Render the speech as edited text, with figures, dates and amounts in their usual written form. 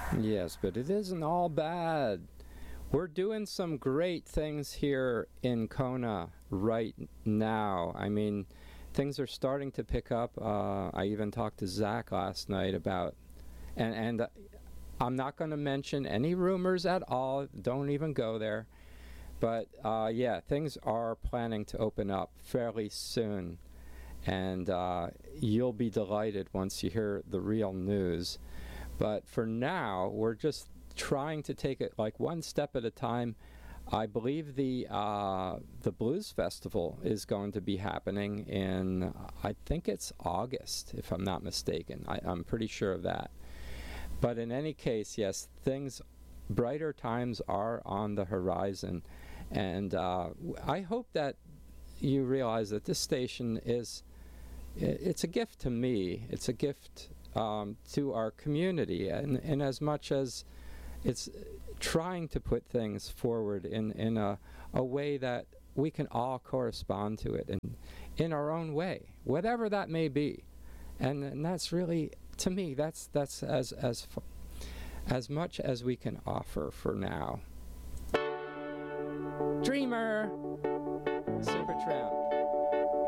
Yes, but it isn't all bad. We're doing some great things here in Kona right now. I mean, things are starting to pick up. I even talked to Zach last night about, and I'm not going to mention any rumors at all. Don't even go there. But yeah, things are planning to open up fairly soon. And you'll be delighted once you hear the real news. But for now, we're just trying to take it like one step at a time. I believe the Blues Festival is going to be happening in, I think it's August, if I'm not mistaken. I'm pretty sure of that. But in any case, yes, brighter times are on the horizon. And I hope that you realize that this station it's a gift to me. It's a gift to our community, and as much as it's trying to put things forward in a way that we can all correspond to it in our own way, whatever that may be. And that's really, to me, that's as much as we can offer for now. Dreamer!